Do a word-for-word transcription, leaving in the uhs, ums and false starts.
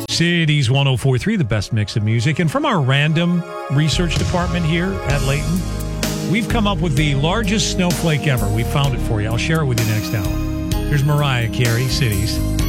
Cities one oh four point three, the best mix of music. And from our random research department here at Layton, we've come up with the largest snowflake ever. We found it for you. I'll share it with you next hour. Here's Mariah Carey, Cities.